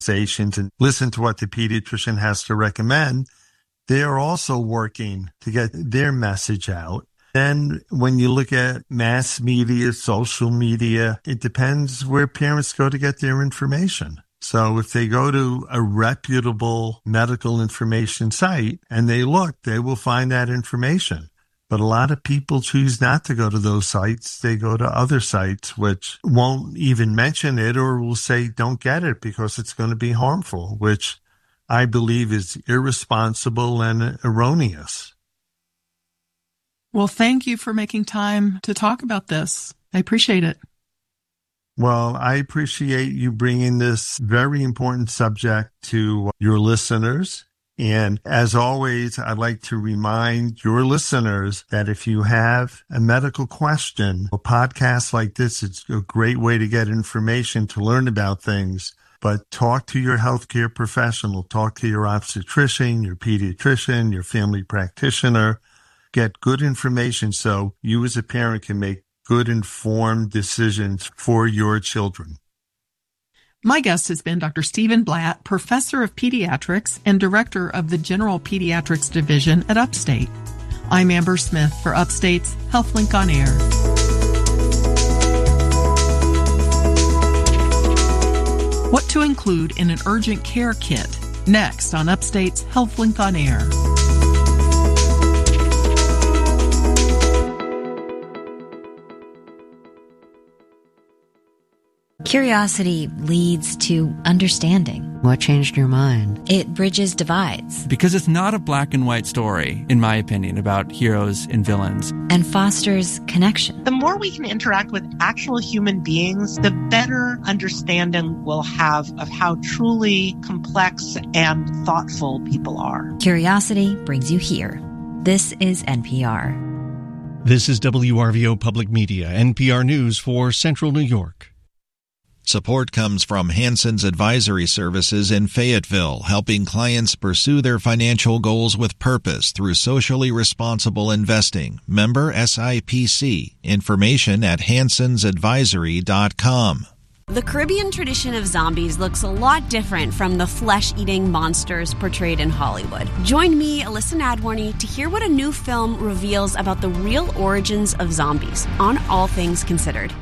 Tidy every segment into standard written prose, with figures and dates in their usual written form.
and listen to what the pediatrician has to recommend, they are also working to get their message out. Then when you look at mass media, social media, it depends where parents go to get their information. So if they go to a reputable medical information site and they look, they will find that information. But a lot of people choose not to go to those sites. They go to other sites which won't even mention it or will say, don't get it because it's going to be harmful, which I believe is irresponsible and erroneous. Well, thank you for making time to talk about this. I appreciate it. Well, I appreciate you bringing this very important subject to your listeners. And as always, I'd like to remind your listeners that if you have a medical question, a podcast like this, it's a great way to get information, to learn about things. But talk to your healthcare professional, talk to your obstetrician, your pediatrician, your family practitioner. Get good information so you as a parent can make good informed decisions for your children. My guest has been Dr. Stephen Blatt, Professor of Pediatrics and Director of the General Pediatrics Division at Upstate. I'm Amber Smith for Upstate's HealthLink on Air. What to include in an urgent care kit? Next on Upstate's HealthLink on Air. Curiosity leads to understanding. What changed your mind? It bridges divides. Because it's not a black and white story, in my opinion, about heroes and villains. And fosters connection. The more we can interact with actual human beings, the better understanding we'll have of how truly complex and thoughtful people are. Curiosity brings you here. This is NPR. This is WRVO Public Media, NPR News for Central New York. Support comes from Hanson's Advisory Services in Fayetteville, helping clients pursue their financial goals with purpose through socially responsible investing. Member SIPC. Information at hansonsadvisory.com. The Caribbean tradition of zombies looks a lot different from the flesh-eating monsters portrayed in Hollywood. Join me, Alyssa Nadworny, to hear what a new film reveals about the real origins of zombies on All Things Considered.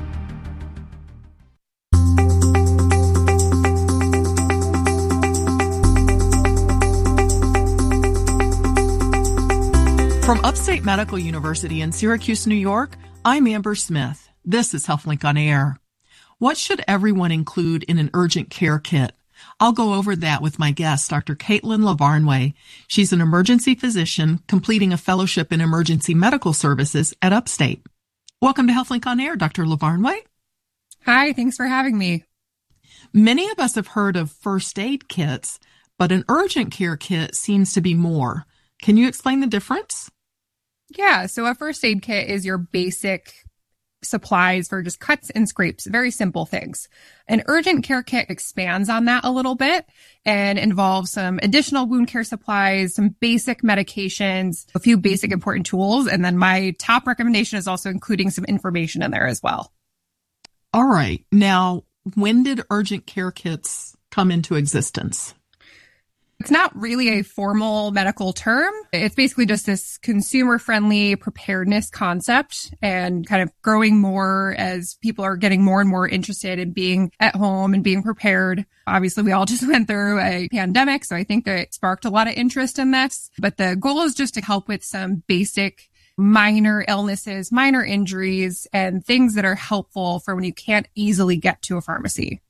From Upstate Medical University in Syracuse, New York, I'm Amber Smith. This is HealthLink on Air. What should everyone include in an urgent care kit? I'll go over that with my guest, Dr. Caitlin LaVarnway. She's an emergency physician completing a fellowship in emergency medical services at Upstate. Welcome to HealthLink on Air, Dr. LaVarnway. Hi, thanks for having me. Many of us have heard of first aid kits, but an urgent care kit seems to be more. Can you explain the difference? Yeah, so a first aid kit is your basic supplies for just cuts and scrapes, very simple things. An urgent care kit expands on that a little bit and involves some additional wound care supplies, some basic medications, a few basic important tools, and then my top recommendation is also including some information in there as well. All right. Now, when did urgent care kits come into existence? It's not really a formal medical term. It's basically just this consumer-friendly preparedness concept and kind of growing more as people are getting more and more interested in being at home and being prepared. Obviously, we all just went through a pandemic, so I think that it sparked a lot of interest in this. But the goal is just to help with some basic minor illnesses, minor injuries, and things that are helpful for when you can't easily get to a pharmacy.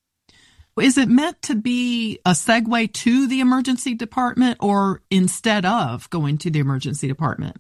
Is it meant to be a segue to the emergency department or instead of going to the emergency department?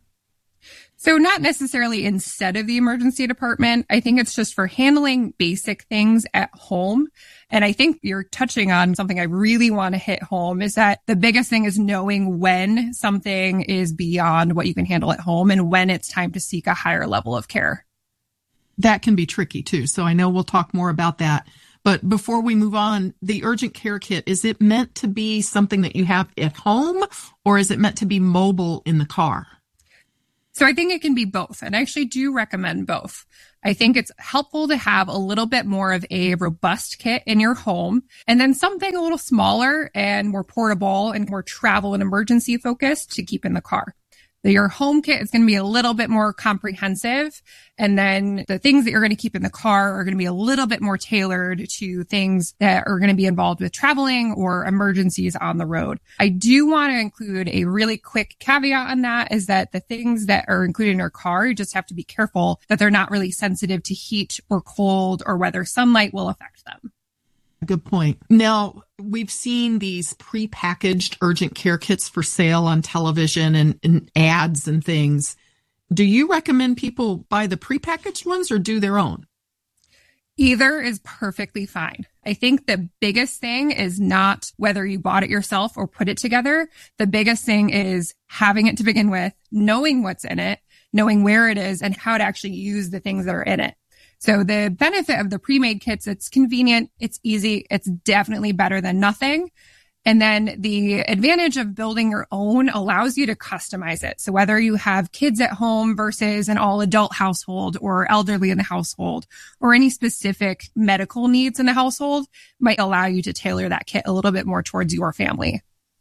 So not necessarily instead of the emergency department. I think it's just for handling basic things at home. And I think you're touching on something I really want to hit home is that the biggest thing is knowing when something is beyond what you can handle at home and when it's time to seek a higher level of care. That can be tricky too. So I know we'll talk more about that. But before we move on, the urgent care kit, is it meant to be something that you have at home or is it meant to be mobile in the car? So I think it can be both. And I actually do recommend both. I think it's helpful to have a little bit more of a robust kit in your home, and then something a little smaller and more portable and more travel and emergency focused to keep in the car. Your home kit is going to be a little bit more comprehensive. And then the things that you're going to keep in the car are going to be a little bit more tailored to things that are going to be involved with traveling or emergencies on the road. I do want to include a really quick caveat on that, is that the things that are included in your car, you just have to be careful that they're not really sensitive to heat or cold or whether sunlight will affect them. Good point. Now, we've seen these prepackaged urgent care kits for sale on television and ads and things. Do you recommend people buy the prepackaged ones or do their own? Either is perfectly fine. I think the biggest thing is not whether you bought it yourself or put it together. The biggest thing is having it to begin with, knowing what's in it, knowing where it is, and how to actually use the things that are in it. So the benefit of the pre-made kits, it's convenient, it's easy, it's definitely better than nothing. And then the advantage of building your own allows you to customize it. So whether you have kids at home versus an all adult household or elderly in the household or any specific medical needs in the household might allow you to tailor that kit a little bit more towards your family.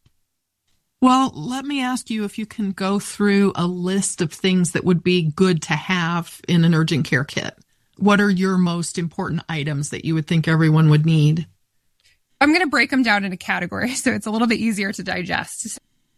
Well, let me ask you if you can go through a list of things that would be good to have in an urgent care kit. What are your most important items that you would think everyone would need? I'm going to break them down into categories so it's a little bit easier to digest.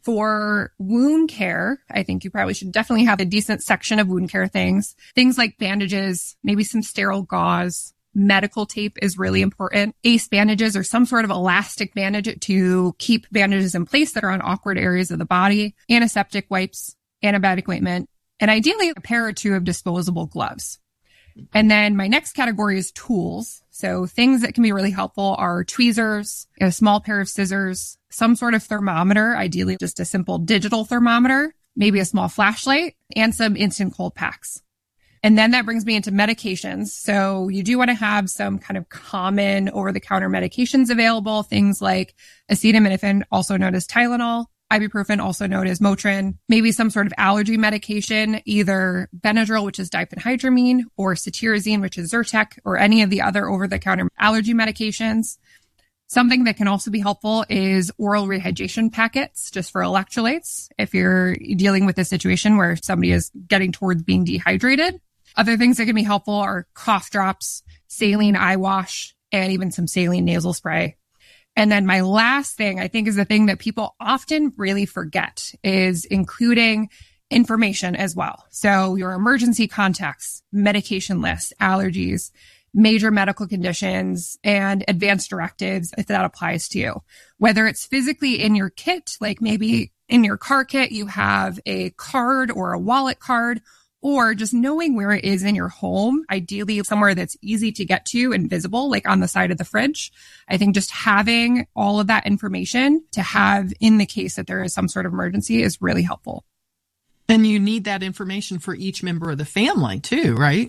For wound care, I think you probably should definitely have a decent section of wound care things. Things like bandages, maybe some sterile gauze. Medical tape is really important. ACE bandages or some sort of elastic bandage to keep bandages in place that are on awkward areas of the body. Antiseptic wipes, antibiotic ointment, and ideally a pair or two of disposable gloves. And then my next category is tools. So things that can be really helpful are tweezers, a small pair of scissors, some sort of thermometer, ideally just a simple digital thermometer, maybe a small flashlight, and some instant cold packs. And then that brings me into medications. So you do want to have some kind of common over-the-counter medications available, things like acetaminophen, also known as Tylenol, ibuprofen, also known as Motrin, maybe some sort of allergy medication, either Benadryl, which is diphenhydramine, or cetirizine, which is Zyrtec, or any of the other over-the-counter allergy medications. Something that can also be helpful is oral rehydration packets, just for electrolytes, if you're dealing with a situation where somebody is getting towards being dehydrated. Other things that can be helpful are cough drops, saline eye wash, and even some saline nasal spray. And then my last thing, I think, is the thing that people often really forget, is including information as well. So your emergency contacts, medication lists, allergies, major medical conditions, and advanced directives, if that applies to you. Whether it's physically in your kit, like maybe in your car kit, you have a card or a wallet card, or just knowing where it is in your home, ideally somewhere that's easy to get to and visible, like on the side of the fridge. I think just having all of that information to have in the case that there is some sort of emergency is really helpful. And you need that information for each member of the family too, right?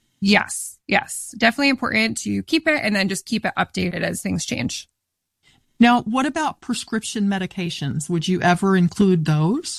Yes. Definitely important to keep it and then just keep it updated as things change. Now, what about prescription medications? Would you ever include those?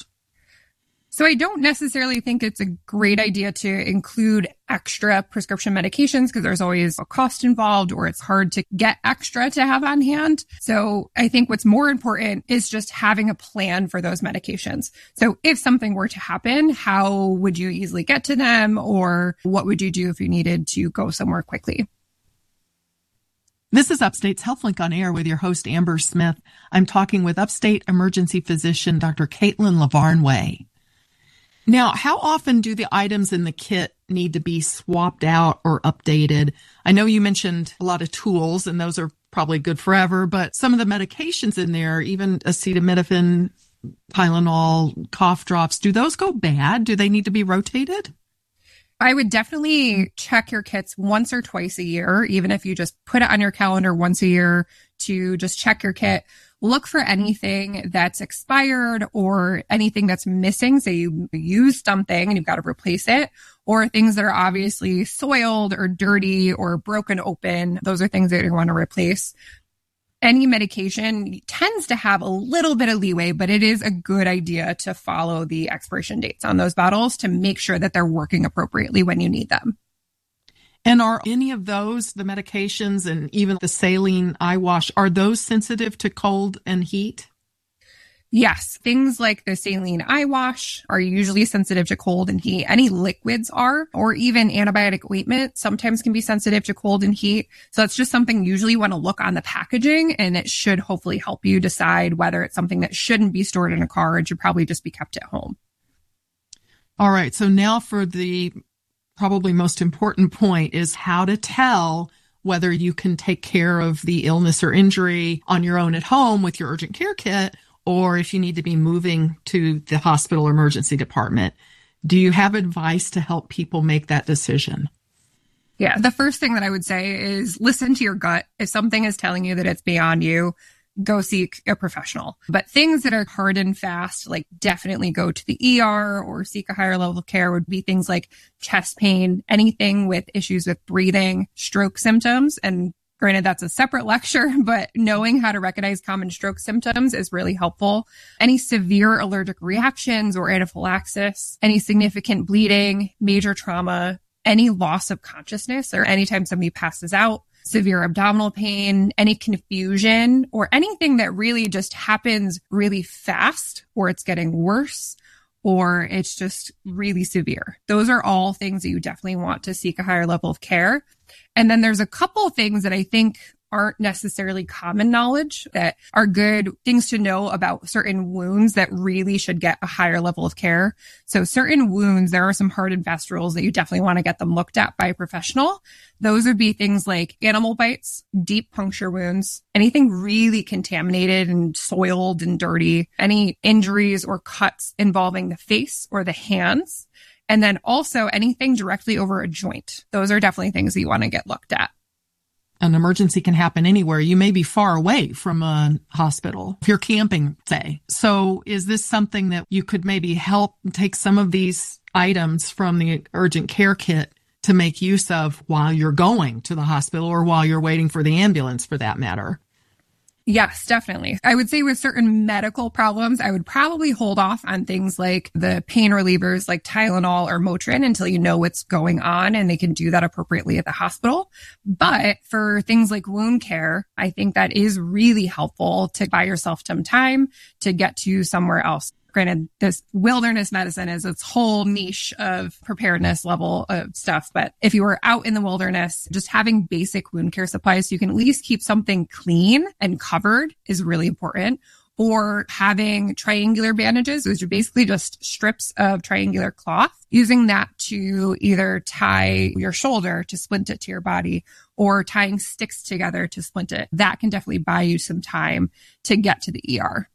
So I don't necessarily think it's a great idea to include extra prescription medications because there's always a cost involved or it's hard to get extra to have on hand. So I think what's more important is just having a plan for those medications. So if something were to happen, how would you easily get to them, or what would you do if you needed to go somewhere quickly? This is Upstate's HealthLink on Air with your host, Amber Smith. I'm talking with Upstate emergency physician, Dr. Caitlin LaVarnway. Now, how often do the items in the kit need to be swapped out or updated? I know you mentioned a lot of tools, and those are probably good forever, but some of the medications in there, even acetaminophen, Tylenol, cough drops, do those go bad? Do they need to be rotated? I would definitely check your kits once or twice a year, even if you just put it on your calendar once a year to just check your kit. Look for anything that's expired or anything that's missing. Say you use something and you've got to replace it, or things that are obviously soiled or dirty or broken open. Those are things that you want to replace. Any medication tends to have a little bit of leeway, but it is a good idea to follow the expiration dates on those bottles to make sure that they're working appropriately when you need them. And are any of those, the medications and even the saline eye wash, are those sensitive to cold and heat? Yes, things like the saline eye wash are usually sensitive to cold and heat. Any liquids are, or even antibiotic ointment sometimes can be sensitive to cold and heat. So that's just something usually you want to look on the packaging, and it should hopefully help you decide whether it's something that shouldn't be stored in a car and should probably just be kept at home. All right. So now for the probably most important point is how to tell whether you can take care of the illness or injury on your own at home with your urgent care kit, or if you need to be moving to the hospital or emergency department. Do you have advice to help people make that decision? Yeah, the first thing that I would say is listen to your gut. If something is telling you that it's beyond you, go seek a professional. But things that are hard and fast, like definitely go to the ER or seek a higher level of care, would be things like chest pain, anything with issues with breathing, stroke symptoms. And granted, that's a separate lecture, but knowing how to recognize common stroke symptoms is really helpful. Any severe allergic reactions or anaphylaxis, any significant bleeding, major trauma, any loss of consciousness, or anytime somebody passes out, severe abdominal pain, any confusion, or anything that really just happens really fast, or it's getting worse, or it's just really severe. Those are all things that you definitely want to seek a higher level of care. And then there's a couple of things that I think aren't necessarily common knowledge that are good things to know about certain wounds that really should get a higher level of care. So certain wounds, there are some hard and fast rules that you definitely want to get them looked at by a professional. Those would be things like animal bites, deep puncture wounds, anything really contaminated and soiled and dirty, any injuries or cuts involving the face or the hands, and then also anything directly over a joint. Those are definitely things that you want to get looked at. An emergency can happen anywhere. You may be far away from a hospital if you're camping, say. So is this something that you could maybe help take some of these items from the urgent care kit to make use of while you're going to the hospital or while you're waiting for the ambulance, for that matter? Yes, definitely. I would say with certain medical problems, I would probably hold off on things like the pain relievers like Tylenol or Motrin until you know what's going on and they can do that appropriately at the hospital. But for things like wound care, I think that is really helpful to buy yourself some time to get to somewhere else. Granted, this wilderness medicine is its whole niche of preparedness level of stuff. But if you were out in the wilderness, just having basic wound care supplies so you can at least keep something clean and covered is really important. Or having triangular bandages, which are basically just strips of triangular cloth, using that to either tie your shoulder to splint it to your body or tying sticks together to splint it. That can definitely buy you some time to get to the ER.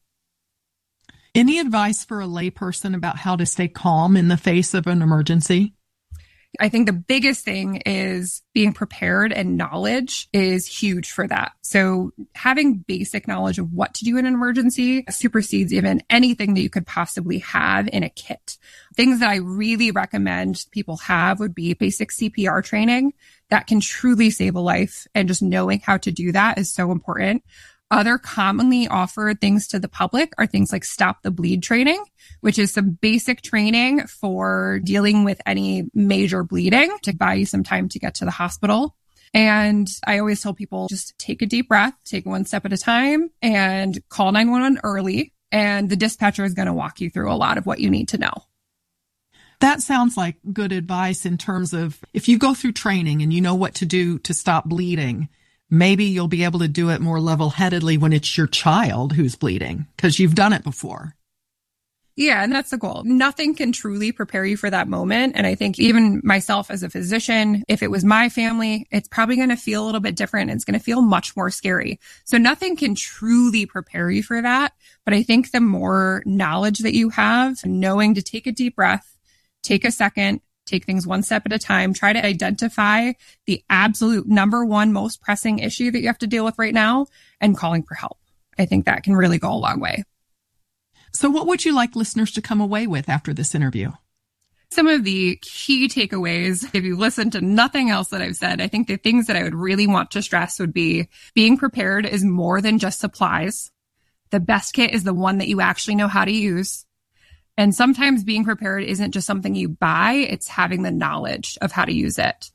Any advice for a layperson about how to stay calm in the face of an emergency? I think the biggest thing is being prepared, and knowledge is huge for that. So having basic knowledge of what to do in an emergency supersedes even anything that you could possibly have in a kit. Things that I really recommend people have would be basic CPR training that can truly save a life, and just knowing how to do that is so important. Other commonly offered things to the public are things like Stop the Bleed training, which is some basic training for dealing with any major bleeding to buy you some time to get to the hospital. And I always tell people just take a deep breath, take one step at a time, and call 911 early. And the dispatcher is going to walk you through a lot of what you need to know. That sounds like good advice in terms of if you go through training and you know what to do to stop bleeding, maybe you'll be able to do it more level-headedly when it's your child who's bleeding because you've done it before. Yeah, and that's the goal. Nothing can truly prepare you for that moment. And I think even myself as a physician, if it was my family, it's probably going to feel a little bit different. It's going to feel much more scary. So nothing can truly prepare you for that. But I think the more knowledge that you have, knowing to take a deep breath, take a second, take things one step at a time, try to identify the absolute number one most pressing issue that you have to deal with right now, and calling for help. I think that can really go a long way. So what would you like listeners to come away with after this interview? Some of the key takeaways, if you listen to nothing else that I've said, I think the things that I would really want to stress would be being prepared is more than just supplies. The best kit is the one that you actually know how to use. And sometimes being prepared isn't just something you buy, it's having the knowledge of how to use it.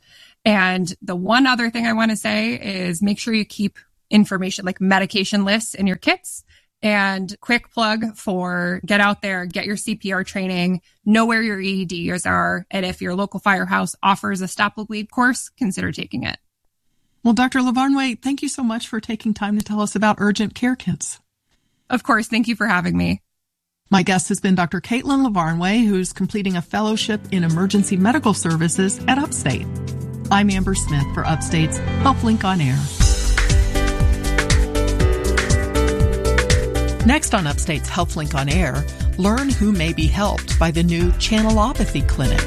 And the one other thing I want to say is make sure you keep information like medication lists in your kits. And quick plug for get out there, get your CPR training, know where your EEDs are. And if your local firehouse offers a stop the bleed course, consider taking it. Well, Dr. Lavarnway, thank you so much for taking time to tell us about urgent care kits. Of course. Thank you for having me. My guest has been Dr. Caitlin Lavarnway, who's completing a fellowship in emergency medical services at Upstate. I'm Amber Smith for Upstate's HealthLink on Air. Next on Upstate's HealthLink on Air, learn who may be helped by the new Channelopathy Clinic.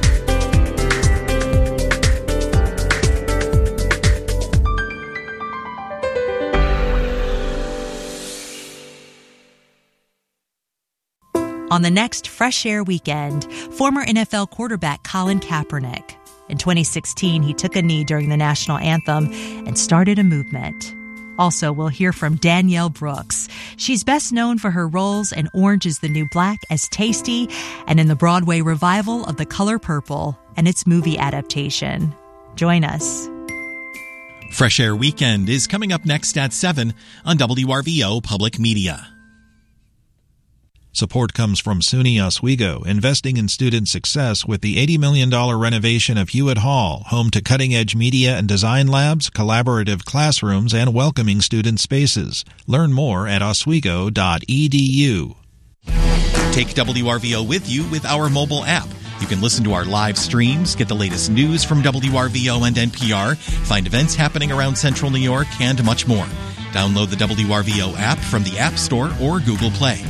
On the next Fresh Air Weekend, former NFL quarterback Colin Kaepernick. In 2016, he took a knee during the national anthem and started a movement. Also, we'll hear from Danielle Brooks. She's best known for her roles in Orange is the New Black as Tasty and in the Broadway revival of The Color Purple and its movie adaptation. Join us. Fresh Air Weekend is coming up next at 7 on WRVO Public Media. Support comes from SUNY Oswego, investing in student success with the $80 million renovation of Hewitt Hall, home to cutting-edge media and design labs, collaborative classrooms, and welcoming student spaces. Learn more at oswego.edu. Take WRVO with you with our mobile app. You can listen to our live streams, get the latest news from WRVO and NPR, find events happening around Central New York, and much more. Download the WRVO app from the App Store or Google Play.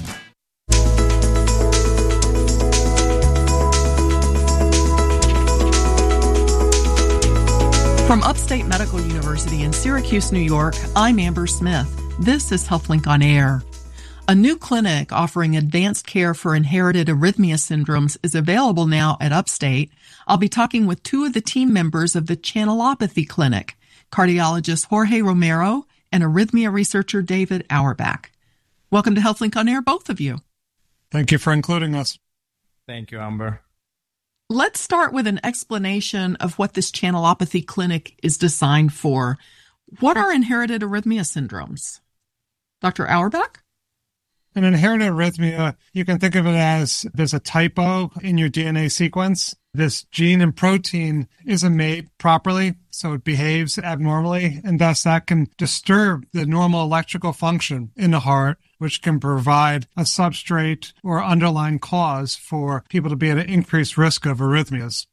From Upstate Medical University in Syracuse, New York, I'm Amber Smith. This is HealthLink on Air. A new clinic offering advanced care for inherited arrhythmia syndromes is available now at Upstate. I'll be talking with two of the team members of the Channelopathy Clinic, cardiologist Jorge Romero and arrhythmia researcher David Auerbach. Welcome to HealthLink on Air, both of you. Thank you for including us. Thank you, Amber. Let's start with an explanation of what this Channelopathy Clinic is designed for. What are inherited arrhythmia syndromes? Dr. Auerbach? An inherited arrhythmia, you can think of it as there's a typo in your DNA sequence. This gene and protein isn't made properly, so it behaves abnormally, and thus that can disturb the normal electrical function in the heart, which can provide a substrate or underlying cause for people to be at an increased risk of arrhythmias.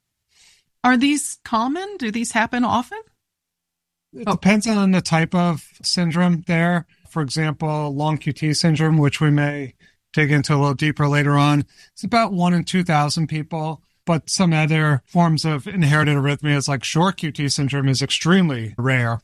Are these common? Do these happen often? It depends on the type of syndrome there. For example, long QT syndrome, which we may dig into a little deeper later on, it's about 1 in 2,000 people. But some other forms of inherited arrhythmias like short QT syndrome is extremely rare.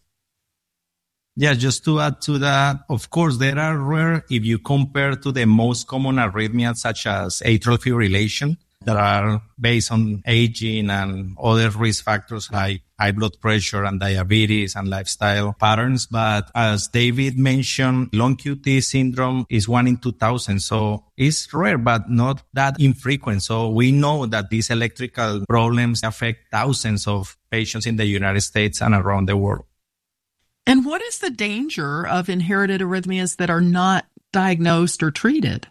Yeah, just to add to that, of course, they are rare if you compare to the most common arrhythmias such as atrial fibrillation that are based on aging and other risk factors like high blood pressure and diabetes and lifestyle patterns. But as David mentioned, long QT syndrome is 1 in 2,000. So it's rare, but not that infrequent. So we know that these electrical problems affect thousands of patients in the United States and around the world. And what is the danger of inherited arrhythmias that are not diagnosed or treated?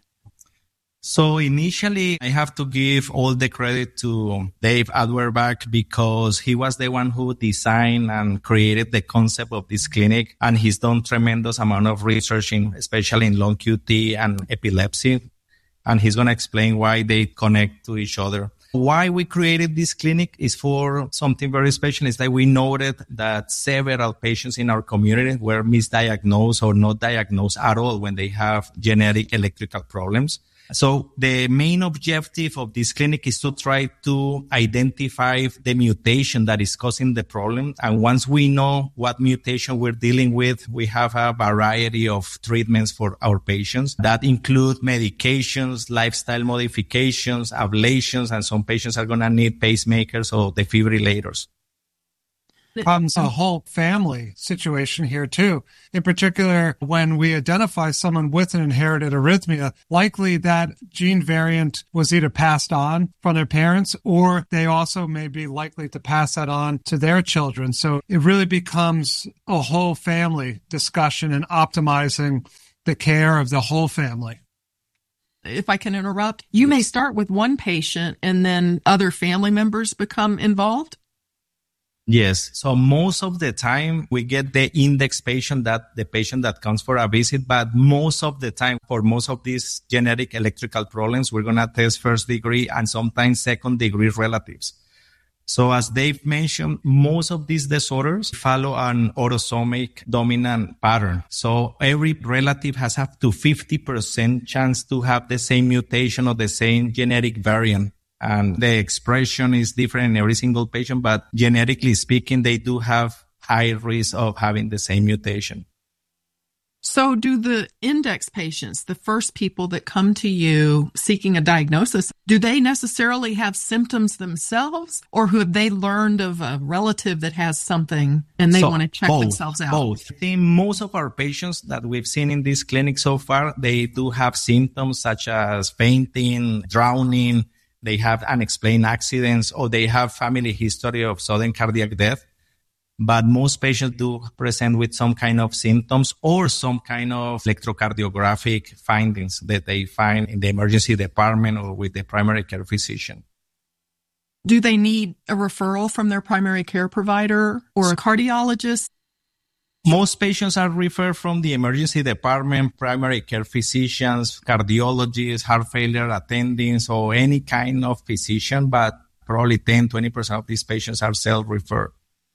So initially, I have to give all the credit to Dave Auerbach because he was the one who designed and created the concept of this clinic. And he's done tremendous amount of research, especially in long QT and epilepsy. And he's going to explain why they connect to each other. Why we created this clinic is for something very special. Is that we noted that several patients in our community were misdiagnosed or not diagnosed at all when they have genetic electrical problems. So the main objective of this clinic is to try to identify the mutation that is causing the problem. And once we know what mutation we're dealing with, we have a variety of treatments for our patients that include medications, lifestyle modifications, ablations, and some patients are going to need pacemakers or defibrillators. becomes a whole family situation here too. In particular, when we identify someone with an inherited arrhythmia, likely that gene variant was either passed on from their parents or they also may be likely to pass that on to their children. So it really becomes a whole family discussion and optimizing the care of the whole family. If I can interrupt, you may start with one patient and then other family members become involved? Yes. So most of the time we get the index patient, that the patient that comes for a visit, but most of the time for most of these genetic electrical problems, we're going to test first degree and sometimes second degree relatives. So as Dave mentioned, most of these disorders follow an autosomic dominant pattern. So every relative has up to 50% chance to have the same mutation or the same genetic variant. And the expression is different in every single patient, but genetically speaking, they do have high risk of having the same mutation. So do the index patients, the first people that come to you seeking a diagnosis, do they necessarily have symptoms themselves, or have they learned of a relative that has something and they want to check themselves out? Both. I think most of our patients that we've seen in this clinic so far, they do have symptoms such as fainting, drowning, they have unexplained accidents, or they have family history of sudden cardiac death. But most patients do present with some kind of symptoms or some kind of electrocardiographic findings that they find in the emergency department or with the primary care physician. Do they need a referral from their primary care provider or a cardiologist? Most patients are referred from the emergency department, primary care physicians, cardiologists, heart failure attendings, or any kind of physician, but probably 10-20% of these patients are self-referred.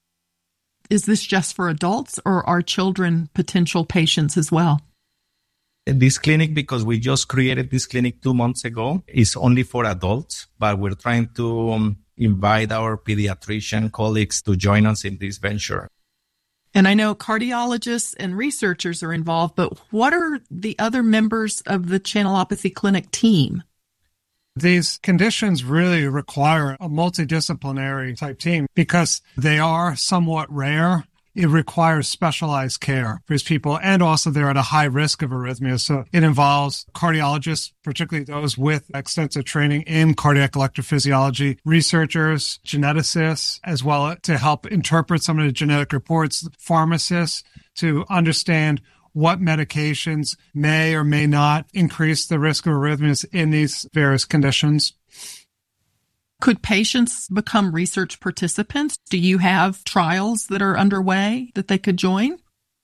Is this just for adults, or are children potential patients as well? This clinic, because we just created this clinic 2 months ago, is only for adults, but we're trying to invite our pediatrician colleagues to join us in this venture. And I know cardiologists and researchers are involved, but what are the other members of the Channelopathy Clinic team? These conditions really require a multidisciplinary type team because they are somewhat rare. It requires specialized care for these people, and also they're at a high risk of arrhythmia. So it involves cardiologists, particularly those with extensive training in cardiac electrophysiology, researchers, geneticists, as well to help interpret some of the genetic reports, pharmacists to understand what medications may or may not increase the risk of arrhythmias in these various conditions. Could patients become research participants? Do you have trials that are underway that they could join?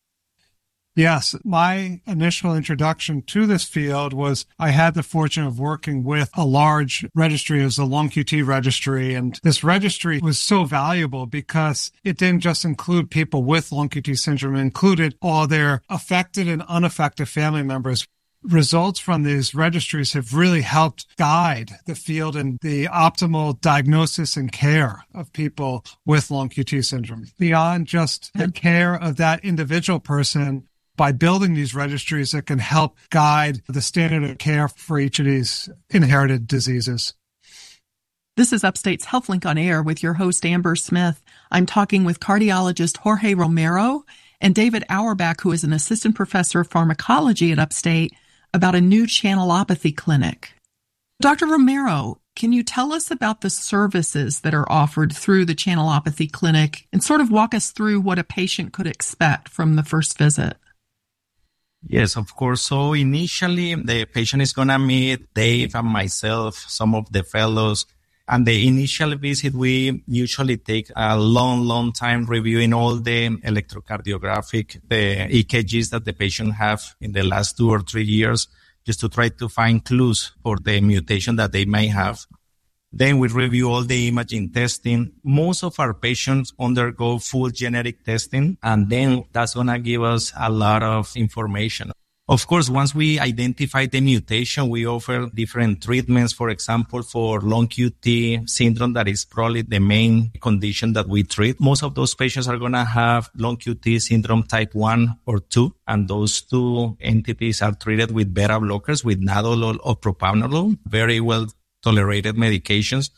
Yes, my initial introduction to this field was I had the fortune of working with a large registry. It was the LongQT registry. And this registry was so valuable because it didn't just include people with LongQT syndrome, it included all their affected and unaffected family members. Results from these registries have really helped guide the field in the optimal diagnosis and care of people with LongQT syndrome. Beyond just the care of that individual person, by building these registries that can help guide the standard of care for each of these inherited diseases. This is Upstate's HealthLink on Air with your host, Amber Smith. I'm talking with cardiologist Jorge Romero and David Auerbach, who is an assistant professor of pharmacology at Upstate, about a new channelopathy clinic. Dr. Romero, can you tell us about the services that are offered through the channelopathy clinic and sort of walk us through what a patient could expect from the first visit? Yes, of course. So initially, the patient is going to meet Dave and myself, some of the fellows. And the initial visit, we usually take a long time reviewing all the electrocardiographic, the EKGs that the patient have in the last 2 or 3 years, just to try to find clues for the mutation that they may have. Then we review all the imaging testing. Most of our patients undergo full genetic testing, and then that's going to give us a lot of information. Of course, once we identify the mutation, we offer different treatments. For example, for LongQT syndrome, that is probably the main condition that we treat. Most of those patients are going to have LongQT syndrome type 1 or 2, and those two entities are treated with beta blockers, with nadolol or propranolol, very well tolerated medications.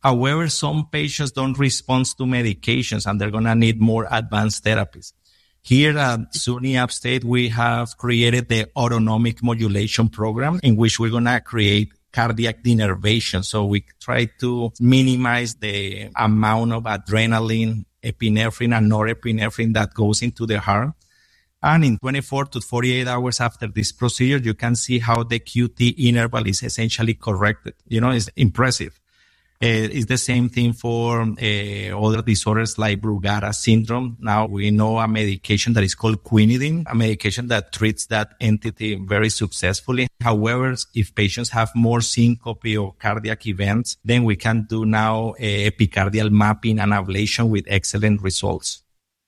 However, some patients don't respond to medications and they're going to need more advanced therapies. Here at SUNY Upstate, we have created the autonomic modulation program in which we're going to create cardiac denervation. So we try to minimize the amount of adrenaline, epinephrine, and norepinephrine that goes into the heart. And in 24 to 48 hours after this procedure, you can see how the QT interval is essentially corrected. It's impressive. It's the same thing for other disorders like Brugada syndrome. Now we know a medication that is called quinidine, a medication that treats that entity very successfully. However, if patients have more syncope or cardiac events, then we can do now epicardial mapping and ablation with excellent results.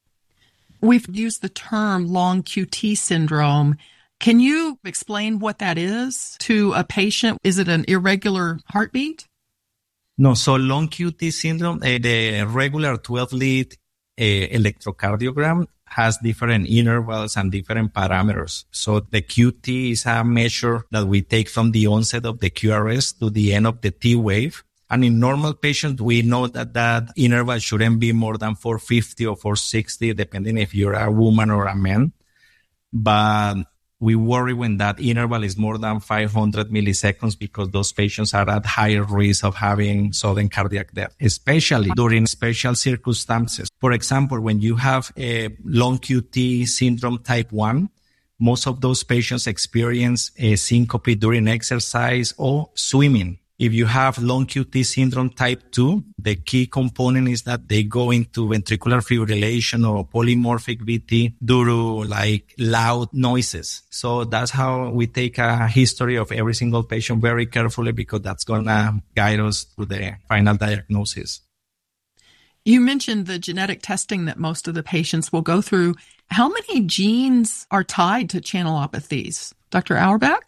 We've used the term long QT syndrome. Can you explain what that is to a patient? Is it an irregular heartbeat? No, so long QT syndrome, the regular 12-lead electrocardiogram has different intervals and different parameters. So the QT is a measure that we take from the onset of the QRS to the end of the T wave. And in normal patients, we know that interval shouldn't be more than 450 or 460, depending if you're a woman or a man. But we worry when that interval is more than 500 milliseconds because those patients are at higher risk of having sudden cardiac death, especially during special circumstances. For example, when you have a long QT syndrome type 1, most of those patients experience a syncope during exercise or swimming. If you have long QT syndrome type 2, the key component is that they go into ventricular fibrillation or polymorphic VT due to like loud noises. So that's how we take a history of every single patient very carefully because that's going to guide us to the final diagnosis. You mentioned the genetic testing that most of the patients will go through. How many genes are tied to channelopathies? Dr. Auerbach?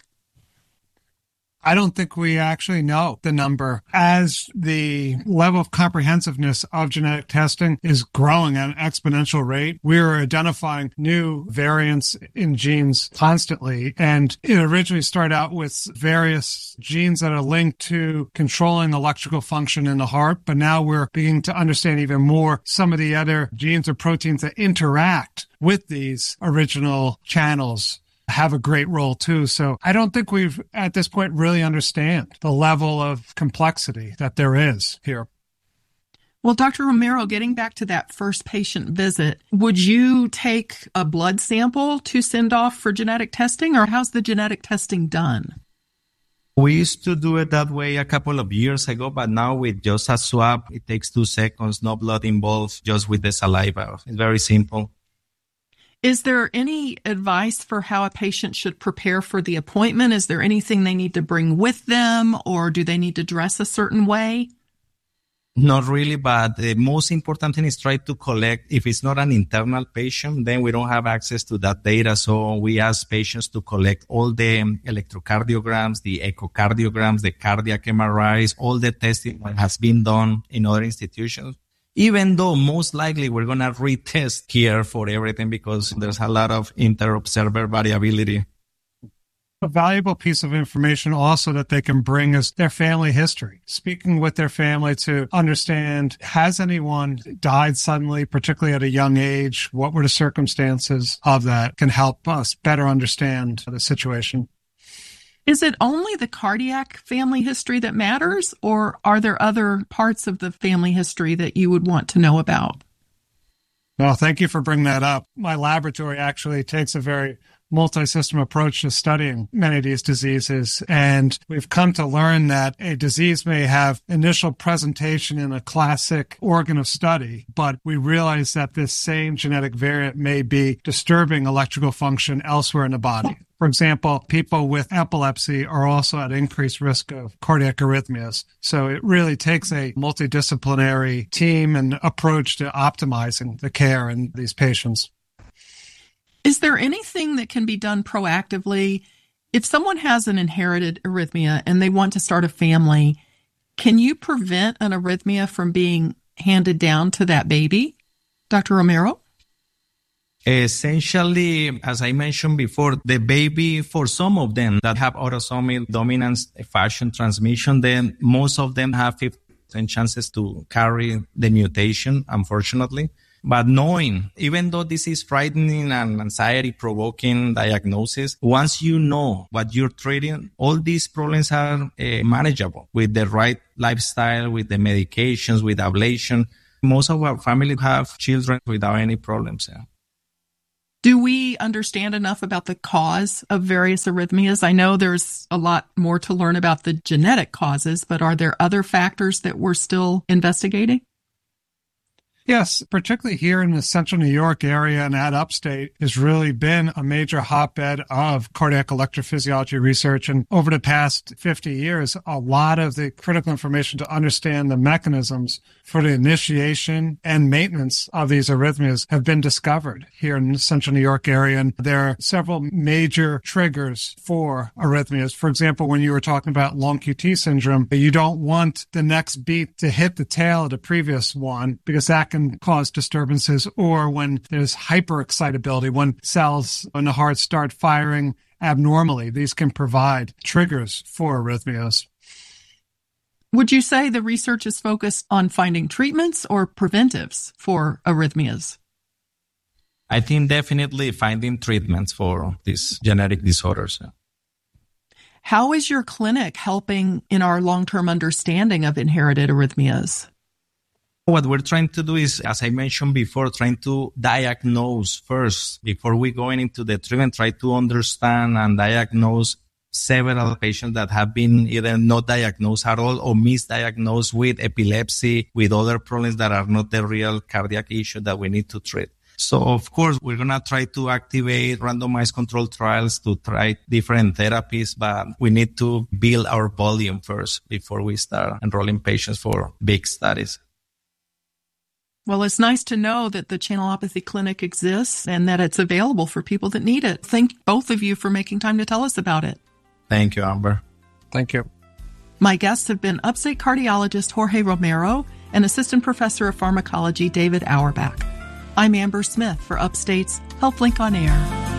I don't think we actually know the number. As the level of comprehensiveness of genetic testing is growing at an exponential rate, we're identifying new variants in genes constantly. And it originally started out with various genes that are linked to controlling electrical function in the heart, but now we're beginning to understand even more some of the other genes or proteins that interact with these original channels have a great role too. So I don't think we've at this point really understand the level of complexity that there is here. Well, Dr. Romero, getting back to that first patient visit, would you take a blood sample to send off for genetic testing, or how's the genetic testing done? We used to do it that way a couple of years ago, but now with just a swab, it takes 2 seconds, no blood involved, just with the saliva. It's very simple. Is there any advice for how a patient should prepare for the appointment? Is there anything they need to bring with them, or do they need to dress a certain way? Not really, but the most important thing is try to collect. If it's not an internal patient, then we don't have access to that data. So we ask patients to collect all the electrocardiograms, the echocardiograms, the cardiac MRIs, all the testing that has been done in other institutions. Even though most likely we're going to retest here for everything because there's a lot of inter-observer variability. A valuable piece of information also that they can bring is their family history. Speaking with their family to understand, has anyone died suddenly, particularly at a young age? What were the circumstances of that? Can help us better understand the situation. Is it only the cardiac family history that matters, or are there other parts of the family history that you would want to know about? Well, thank you for bringing that up. My laboratory actually takes a very multi-system approach to studying many of these diseases, and we've come to learn that a disease may have initial presentation in a classic organ of study, but we realize that this same genetic variant may be disturbing electrical function elsewhere in the body. For example, people with epilepsy are also at increased risk of cardiac arrhythmias. So it really takes a multidisciplinary team and approach to optimizing the care in these patients. Is there anything that can be done proactively? If someone has an inherited arrhythmia and they want to start a family, can you prevent an arrhythmia from being handed down to that baby? Dr. Romero? Essentially, as I mentioned before, the baby, for some of them that have autosomal dominant fashion transmission, then most of them have 50% 10 chances to carry the mutation, unfortunately. But knowing, even though this is frightening and anxiety-provoking diagnosis, once you know what you're treating, all these problems are manageable with the right lifestyle, with the medications, with ablation. Most of our family have children without any problems. Yeah. Do we understand enough about the cause of various arrhythmias? I know there's a lot more to learn about the genetic causes, but are there other factors that we're still investigating? Yes, particularly here in the central New York area and at upstate has really been a major hotbed of cardiac electrophysiology research. And over the past 50 years, a lot of the critical information to understand the mechanisms for the initiation and maintenance of these arrhythmias have been discovered here in the central New York area. And there are several major triggers for arrhythmias. For example, when you were talking about long QT syndrome, you don't want the next beat to hit the tail of the previous one because that can cause disturbances, or when there's hyperexcitability, when cells in the heart start firing abnormally. These can provide triggers for arrhythmias. Would you say the research is focused on finding treatments or preventives for arrhythmias? I think definitely finding treatments for these genetic disorders. How is your clinic helping in our long-term understanding of inherited arrhythmias? What we're trying to do is, as I mentioned before, trying to diagnose first. Before we go into the treatment, try to understand and diagnose several patients that have been either not diagnosed at all or misdiagnosed with epilepsy, with other problems that are not the real cardiac issue that we need to treat. So, of course, we're going to try to activate randomized controlled trials to try different therapies, but we need to build our volume first before we start enrolling patients for big studies. Well, it's nice to know that the Channelopathy Clinic exists and that it's available for people that need it. Thank both of you for making time to tell us about it. Thank you, Amber. Thank you. My guests have been upstate cardiologist Jorge Romero and assistant professor of pharmacology David Auerbach. I'm Amber Smith for Upstate's HealthLink on Air.